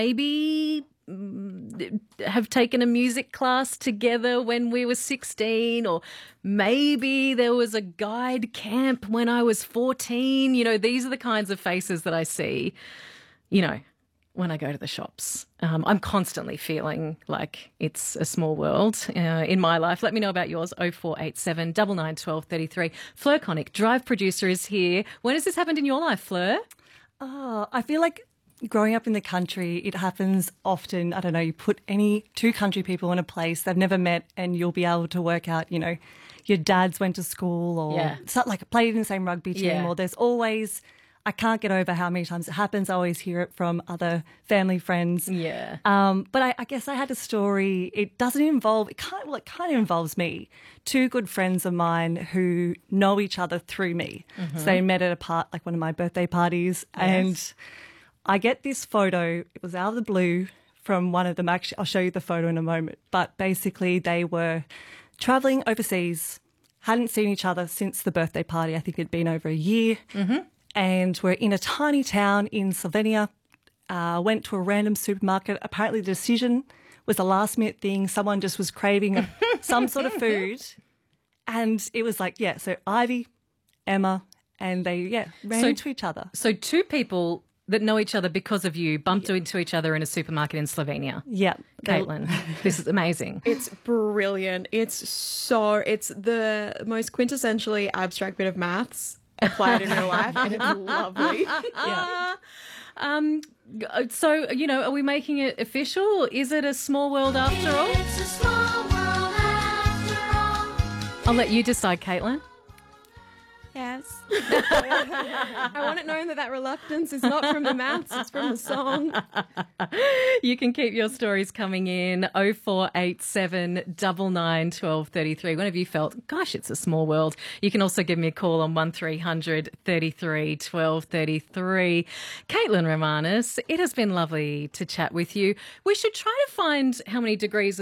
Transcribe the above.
maybe have taken a music class together when we were 16, or maybe there was a guide camp when I was 14. You know, these are the kinds of faces that I see, you know, when I go to the shops. I'm constantly feeling like it's a small world in my life. Let me know about yours, 0487 99 12 33. Fleur Connick, Drive producer, is here. When has this happened in your life, Fleur? Oh, I feel like growing up in the country, it happens often. I don't know, you put any two country people in a place they've never met and you'll be able to work out, you know, your dads went to school or like played in the same rugby team, or there's always, I can't get over how many times it happens. I always hear it from other family friends. Yeah. But I guess I had a story. It doesn't involve, it kind of involves me. Two good friends of mine who know each other through me. Mm-hmm. So they met at like one of my birthday parties, and I get this photo. It was out of the blue from one of them. Actually, I'll show you the photo in a moment. But basically, they were travelling overseas, hadn't seen each other since the birthday party. I think it'd been over a year. Mm-hmm. And we're in a tiny town in Slovenia. Went to a random supermarket. Apparently, the decision was a last-minute thing. Someone just was craving some sort of food. And it was like, so Ivy, Emma, and they, ran into each other. So two people that know each other because of you bumped into each other in a supermarket in Slovenia. Yeah. Caitlin, this is amazing. It's brilliant. It's the most quintessentially abstract bit of maths applied in real life, and it's lovely. So, you know, are we making it official? Is it a small world after all? It's a small world after all. I'll let you decide, Caitlin. Yes. I want it known that reluctance is not from the maths, it's from the song. You can keep your stories coming in, 0487 99 12 33. Whenever you felt, gosh, it's a small world. You can also give me a call on 1300 33 12 33. Caitlin Romanes, it has been lovely to chat with you. We should try to find how many degrees